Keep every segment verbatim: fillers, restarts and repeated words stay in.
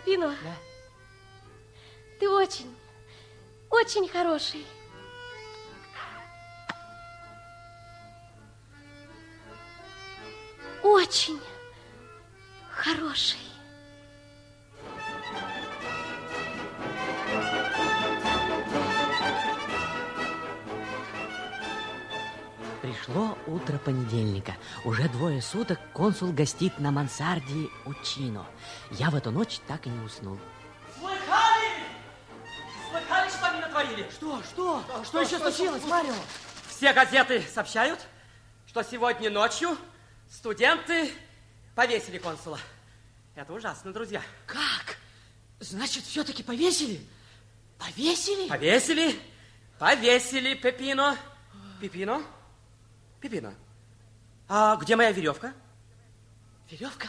Пепино, да? Ты очень, очень хороший. Очень хороший. Пришло утро понедельника. Уже двое суток консул гостит на мансарде у Чино. Я в эту ночь так и не уснул. Слыхали? Слыхали, что они натворили? Что? Что? Что, Что, что еще что, случилось, что, Марио? Все газеты сообщают, что сегодня ночью студенты повесили консула. Это ужасно, друзья. Как? Значит, все-таки повесили? Повесили? Повесили? Повесили, Пепино. Пепино? Пепино, а где моя веревка? Веревка?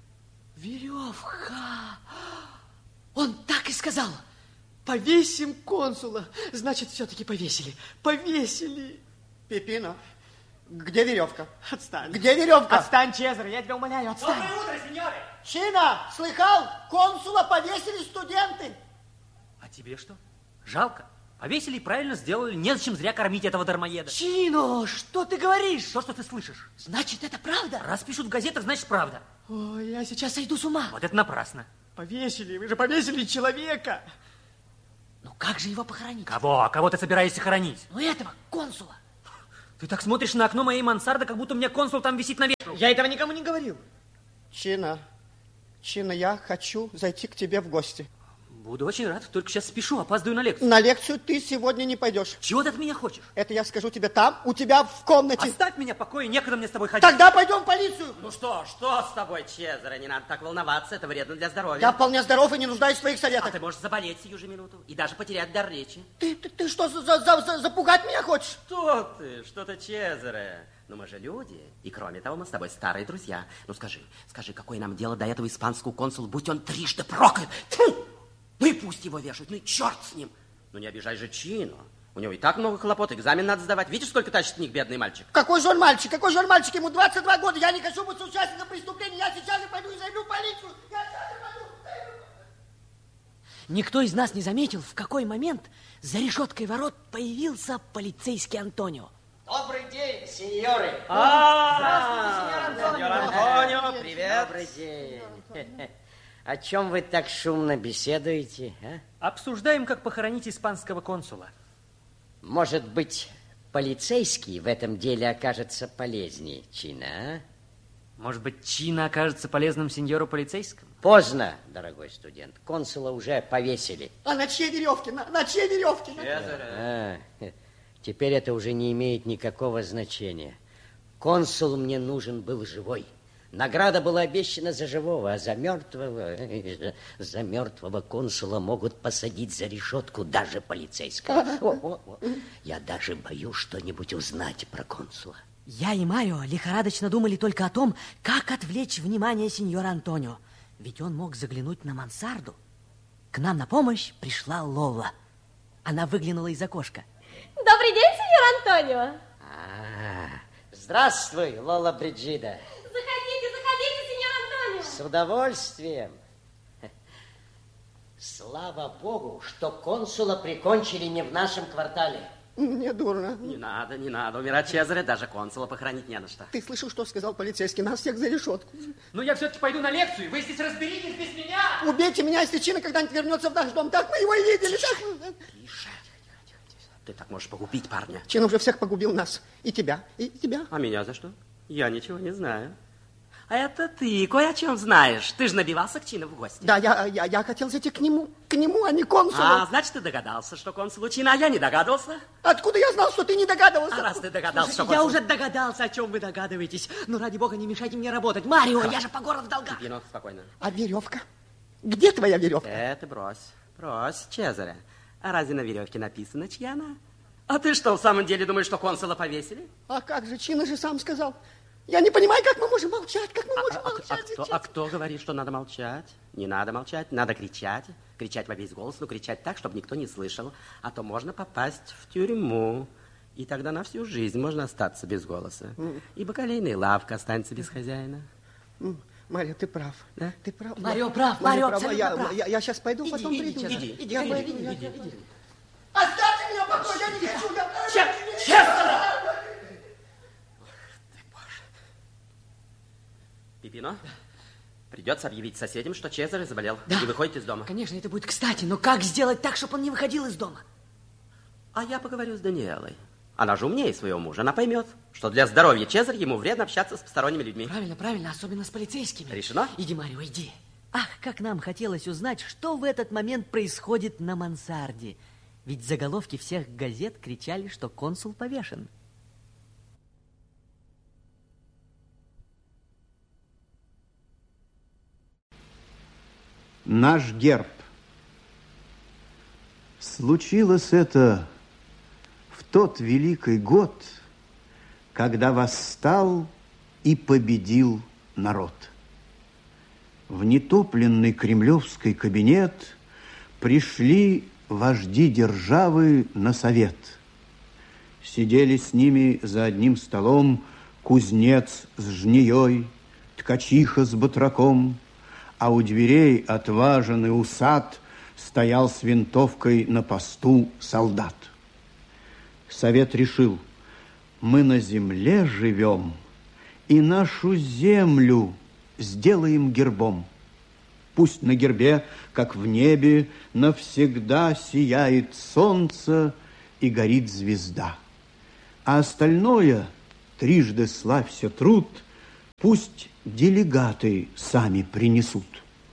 Веревка. Он так и сказал. Повесим консула. Значит, все-таки повесили. Повесили. Пепино, где веревка? Отстань. Где веревка? Отстань, Чезаре, я тебя умоляю, отстань. Доброе утро, сеньоры. Чина, слыхал? Консула повесили студенты. А тебе что? Жалко. Повесили и правильно сделали. Незачем зря кормить этого дармоеда. Чино, что ты говоришь? То, что ты слышишь. Значит, это правда? Раз пишут в газетах, значит, правда. Ой, я сейчас сойду с ума. Вот это напрасно. Повесили, вы же повесили человека. Ну как же его похоронить? Кого? Кого ты собираешься хоронить? Ну этого, консула. Ты так смотришь на окно моей мансарды, как будто у меня консул там висит на ветру. Я этого никому не говорил. Чина, Чина, я хочу зайти к тебе в гости. Буду очень рад, только сейчас спешу, опаздываю на лекцию. На лекцию ты сегодня не пойдешь. Чего ты от меня хочешь? Это я скажу тебе там, у тебя в комнате. Оставь меня в покое, некогда мне с тобой ходить. Тогда пойдем в полицию. Ну что, что с тобой, Чезаре? Не надо так волноваться, это вредно для здоровья. Я вполне здоров и не нуждаюсь в твоих А советах. ты можешь заболеть сию же минуту и даже потерять дар речи. Ты, ты, ты что, за, за, за, запугать меня хочешь? Что ты, что ты, Чезаре? Ну мы же люди, и кроме того, мы с тобой старые друзья. Ну скажи, скажи, какое нам дело до этого испанского консула, будь он трижды проклят? Тьфу! Ну и пусть его вешают, ну и черт с ним. Ну не обижай же Чину. У него и так много хлопот, экзамен надо сдавать. Видишь, сколько тащит книг, бедный мальчик? Какой же он мальчик, какой же он мальчик? Ему двадцать два года, я не хочу быть участником преступления. Я сейчас же пойду и займу полицию. Я сейчас же пойду. Никто из нас не заметил, в какой момент за решеткой ворот появился полицейский Антонио. Добрый день, сеньоры. А, сеньор Антонио, привет. Добрый день. О чем вы так шумно беседуете, а? Обсуждаем, как похоронить испанского консула. Может быть, полицейский в этом деле окажется полезнее Чина, а? Может быть, Чина окажется полезным сеньору полицейскому? Поздно, дорогой студент. Консула уже повесили. А на чьей веревке? На, на чьей веревке? А, теперь это уже не имеет никакого значения. Консул мне нужен был живой. Награда была обещана за живого, а за мертвого, за мертвого консула могут посадить за решетку даже полицейского. О, о, о. Я даже боюсь что-нибудь узнать про консула. Я и Марио лихорадочно думали только о том, как отвлечь внимание сеньора Антонио. Ведь он мог заглянуть на мансарду. К нам на помощь пришла Лола. Она выглянула из окошка. Добрый день, сеньор Антонио. А, здравствуй, Лола Бриджида. Заходите, заходите, сеньор Антонио. С удовольствием. Слава Богу, что консула прикончили не в нашем квартале. Мне дурно. Не надо, не надо умирать, Чезаре, даже консула похоронить не на что. Ты слышал, что сказал полицейский? Нас всех за решетку. Ну, я все-таки пойду на лекцию, вы здесь разберитесь без меня. Убейте меня, если Чина когда-нибудь вернется в наш дом. Так мы его и видели. Так... Тише. Ты так можешь погубить парня. Чина уже всех погубил нас. И тебя, и тебя. А меня за что? Я ничего не знаю. А это ты кое о чем знаешь. Ты же набивался к Чину в гости. Да, я, я, я хотел зайти к нему, к нему, а не к консулу. А, значит, ты догадался, что консул Чина, а я не догадывался. Откуда я знал, что ты не догадывался? А раз ты догадался, что Я консул... уже догадался, о чем вы догадываетесь. Но ради бога, не мешайте мне работать. Марио, я же по городу в долгах. Пепино, спокойно. А веревка? Где твоя веревка? Это брось, брось, Чезаре. А разве на веревке написано, чья она? А ты что, в самом деле думаешь, что консула повесили? А как же, Чина же сам сказал. Я не понимаю, как мы можем молчать, как мы можем А, а- молчать. а кто, а кто говорит, что надо молчать? Не надо молчать, надо кричать. Кричать во весь голос, но кричать так, чтобы никто не слышал. А то можно попасть в тюрьму. И тогда на всю жизнь можно остаться без голоса. И бакалейная лавка останется без хозяина. Марио, ты прав. Да? Ты прав. Марио прав, Марио прав. абсолютно Я, прав. я, я сейчас пойду, Иди, потом иди, приду. иди, иди, я иди, пойду, иди, я- иди, иди. Оставьте меня в покое, я не хочу. Я... Честно! Пипино, придется объявить соседям, что Чезаре заболел. Да. И выходит из дома. Конечно, это будет кстати, но как сделать так, чтобы он не выходил из дома? А я поговорю с Даниэлой. Она же умнее своего мужа. Она поймет, что для здоровья Чезаря ему вредно общаться с посторонними людьми. Правильно, правильно, особенно с полицейскими. Решено? Иди, Марио, иди. Ах, как нам хотелось узнать, что в этот момент происходит на мансарде. Ведь заголовки всех газет кричали, что консул повешен. Наш герб. Случилось это в тот великий год, когда восстал и победил народ. В нетопленный кремлевский кабинет пришли вожди державы на совет. Сидели с ними за одним столом кузнец с жнеей, ткачиха с батраком, а у дверей отважен и усат стоял с винтовкой на посту солдат. Совет решил: мы на земле живем, и нашу землю сделаем гербом. Пусть на гербе, как в небе, навсегда сияет солнце и горит звезда. А остальное, трижды славься труд, пусть делегаты сами принесут.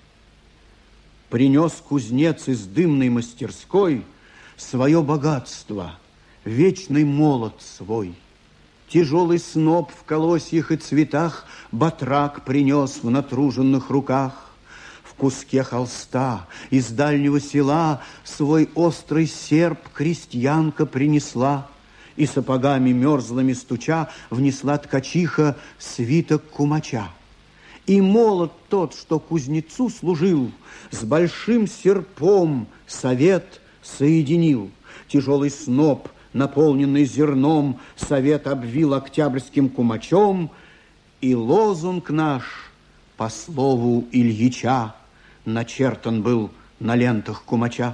Принес кузнец из дымной мастерской свое богатство, вечный молот свой. Тяжелый сноп в колосьях и цветах батрак принес в натруженных руках. В куске холста из дальнего села свой острый серп крестьянка принесла, и сапогами мерзлыми стуча внесла ткачиха свиток кумача. И молот тот, что кузнецу служил, с большим серпом совет соединил. Тяжелый сноп, наполненный зерном, совет обвил октябрьским кумачом, и лозунг наш, по слову Ильича, начертан был на лентах кумача.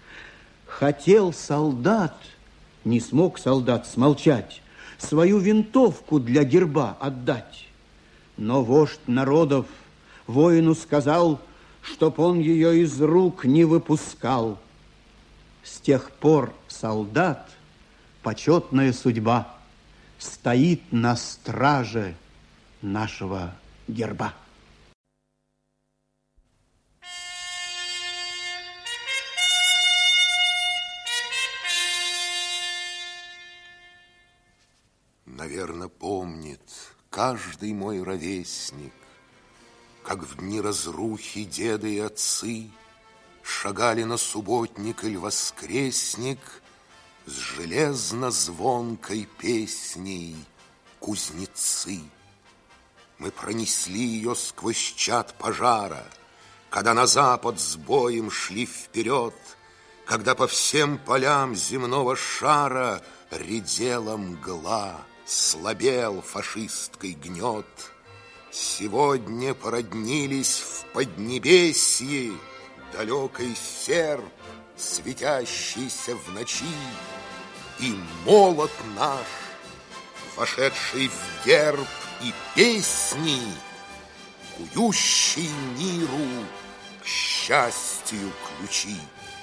Хотел солдат, не смог солдат смолчать, свою винтовку для герба отдать. Но вождь народов воину сказал, чтоб он ее из рук не выпускал. С тех пор солдат, почетная судьба, стоит на страже нашего герба. Наверно, помнит каждый мой ровесник, как в дни разрухи деды и отцы шагали на субботник или воскресник с железно-звонкой песней кузнецы. Мы пронесли ее сквозь чад пожара, когда на запад с боем шли вперед, когда по всем полям земного шара редела мгла, слабел фашистский гнет. Сегодня породнились в Поднебесье далекий серп, светящийся в ночи, и молот наш, вошедший в герб и песни, кующий миру к счастью ключи.